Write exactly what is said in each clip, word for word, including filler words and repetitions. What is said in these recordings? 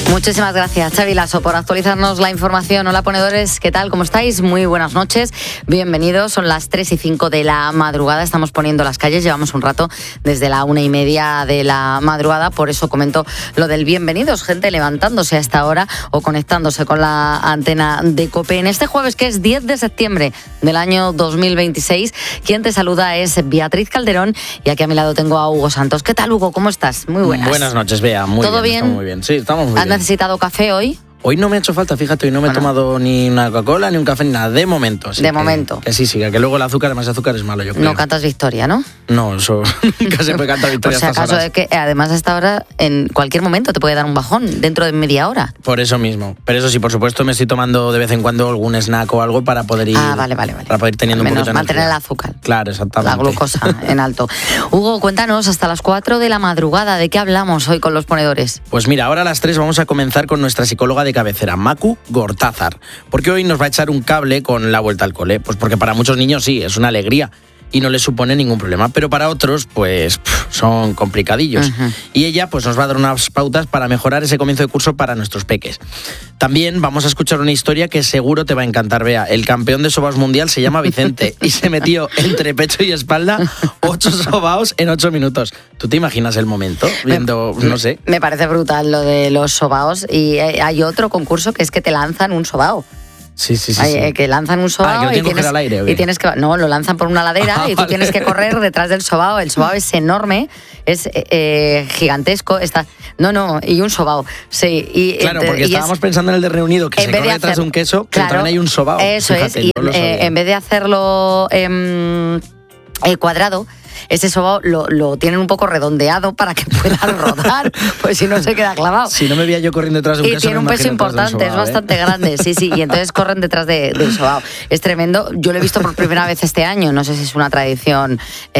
Muchísimas gracias, Xavi Lasso, por actualizarnos la información. Hola, ponedores, ¿qué tal? ¿Cómo estáis? Muy buenas noches, bienvenidos. Son las tres y cinco de la madrugada, estamos poniendo las calles, llevamos un rato desde la una y media de la madrugada, por eso comento lo del bienvenidos, gente levantándose a esta hora o conectándose con la antena de COPE. En este jueves, que es diez de septiembre del año dos mil veintiséis, quien te saluda es Beatriz Calderón y aquí a mi lado tengo a Hugo Santos. ¿Qué tal, Hugo? ¿Cómo estás? Muy buenas. Buenas noches, Bea. Muy ¿Todo bien? bien? Estamos muy bien. Sí, estamos muy ¿Has bien. necesitado café hoy? Hoy no me ha hecho falta, fíjate, hoy no me Bueno. he tomado ni una Coca-Cola, ni un café, ni nada, de momento. así De que- momento. Que sí, sí, que luego el azúcar, además de azúcar, es malo, yo creo. No cantas victoria, ¿no? No, eso nunca se puede cantar Por victoria si a estas acaso, horas. es que además a esta hora, en cualquier momento te puede dar un bajón, dentro de media hora. Por eso mismo. Pero eso sí, por supuesto, me estoy tomando de vez en cuando algún snack o algo para poder ir... Ah, vale, vale, vale. Para poder ir teniendo Al un menos poquito de mantener energía. el azúcar. Claro, exactamente. La glucosa en alto. Hugo, cuéntanos, hasta las cuatro de la madrugada, ¿de qué hablamos hoy con los ponedores? Pues mira, ahora a las tres vamos a comenzar con nuestra psicóloga de cabecera, Macu Gortázar, porque hoy nos va a echar un cable con la vuelta al cole, pues porque para muchos niños sí, es una alegría y no les supone ningún problema, pero para otros pues pff, son complicadillos. Ujú. Y ella pues nos va a dar unas pautas para mejorar ese comienzo de curso para nuestros peques. También vamos a escuchar una historia que seguro te va a encantar, Bea. El campeón de sobaos mundial se llama Vicente y se metió entre pecho y espalda ocho sobaos en ocho minutos. ¿Tú te imaginas el momento viendo, no sé? Me parece brutal lo de los sobaos y eh, hay otro concurso que es que te lanzan un sobao. Sí, sí, sí. Hay, sí. eh, que lanzan un sobao Ah, que lo y, tienen que tienes, coger al aire, ¿o qué? y tienes que no, lo lanzan por una ladera Ah, y tú vale. tienes que correr detrás del sobao. El sobao es enorme, es eh, eh, gigantesco, está no, no, y un sobao. Sí, y Claro, ent- porque y es- estábamos pensando en el de reunido, que en se vez corre de detrás hacer- de un queso, pero claro, también hay un sobao. Eso Fíjate, es, y no lo eh, sabía. en vez de hacerlo em, eh, cuadrado, ese sobao lo, lo tienen un poco redondeado para que pueda rodar, pues si no se queda clavado. Si no me veía yo corriendo detrás de un Y queso, tiene me un peso imagino detrás de un importante, es sobao, ¿eh? bastante grande, sí, sí, y entonces corren detrás de, del sobao. Es tremendo, yo lo he visto por primera vez este año, no sé si es una tradición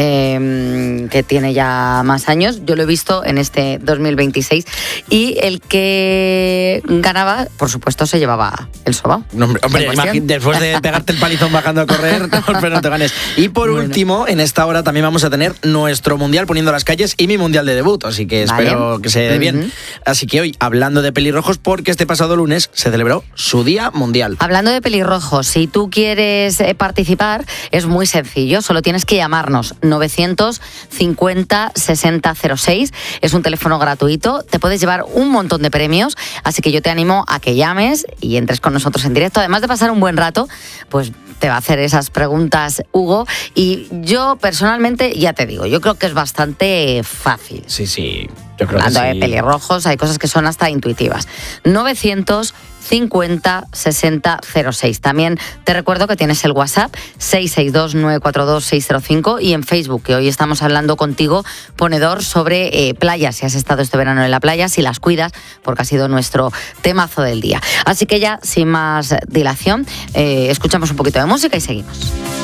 eh, que tiene ya más años, yo lo he visto en este dos mil veintiséis y el que ganaba, por supuesto, se llevaba el sobao. No, hombre, hombre, En cuestión. imagi- después de pegarte el palizón bajando a correr, no, pero no te ganes. Y por Bueno. último, en esta hora también vamos a tener nuestro mundial poniendo las calles y mi mundial de debut, así que Vale. espero que se dé bien. Ujú. Así que hoy, hablando de pelirrojos, porque este pasado lunes se celebró su Día Mundial. Hablando de pelirrojos, si tú quieres eh, participar, es muy sencillo, solo tienes que llamarnos novecientos cincuenta sesenta cero seis, es un teléfono gratuito, te puedes llevar un montón de premios, así que yo te animo a que llames y entres con nosotros en directo, además de pasar un buen rato, pues te va a hacer esas preguntas Hugo, y yo personalmente, ya te digo, yo creo que es bastante fácil. Sí, sí, yo creo Hablando que de sí. pelirrojos, hay cosas que son hasta intuitivas. novecientos cincuenta sesenta cero seis. También te recuerdo que tienes el WhatsApp seis seis dos nueve cuatro dos seis cero cinco y en Facebook, que hoy estamos hablando contigo, ponedor, sobre eh, playas. Si has estado este verano en la playa, si las cuidas, porque ha sido nuestro temazo del día. Así que ya, sin más dilación, eh, escuchamos un poquito de música y seguimos.